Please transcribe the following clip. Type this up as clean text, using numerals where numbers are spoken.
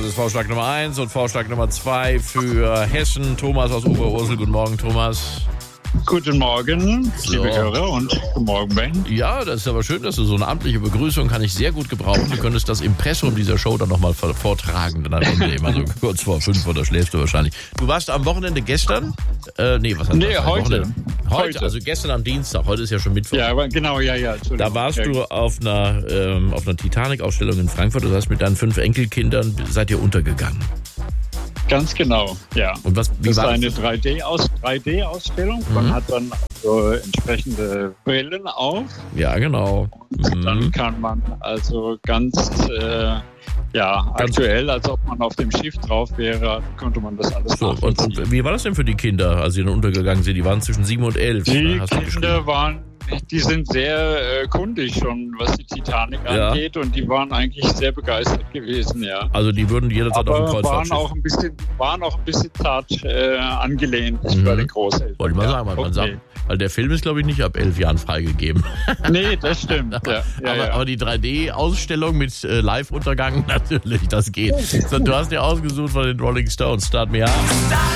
Das ist Vorschlag Nummer 1 und Vorschlag Nummer 2 für Hessen. Thomas aus Oberursel. Guten Morgen, Thomas. Guten Morgen, liebe Hörer, und guten Morgen, Ben. Ja, das ist aber schön, dass du so eine amtliche Begrüßung kann ich sehr gut gebrauchen. Du könntest das Impressum dieser Show dann nochmal vortragen. Dann am Ende immer so kurz vor 5 oder schläfst du wahrscheinlich. Du warst am Wochenende gestern? Heute. Heute, also gestern am Dienstag. Heute ist ja schon Mittwoch. Ja, aber genau, ja. Da warst du auf einer Titanic-Ausstellung in Frankfurt. Das heißt, mit deinen 5 Enkelkindern seid ihr untergegangen. Ganz genau, ja. Und wie war das? Eine 3D-Ausstellung. Man hat dann also entsprechende Brillen auf. Ja, genau. Und dann kann man also ganz aktuell, als ob man auf dem Schiff drauf wäre, konnte man das alles nachvollziehen. Und wie war das denn für die Kinder, als sie dann untergegangen sind? Die waren zwischen 7 und 11. Die Kinder sind sehr kundig schon, was die Titanic angeht, und die waren eigentlich sehr begeistert gewesen, ja. Also die würden jederzeit auf dem Kreuzfahrtschiff. waren auch ein bisschen zart angelehnt bei den Großeltern. Wollte ich mal sagen, weil der Film ist, glaube ich, nicht ab 11 Jahren freigegeben. Nee, das stimmt. Aber die 3D-Ausstellung mit Live-Untergang, natürlich, das geht. So, du hast dir ausgesucht von den Rolling Stones. Start Me Up.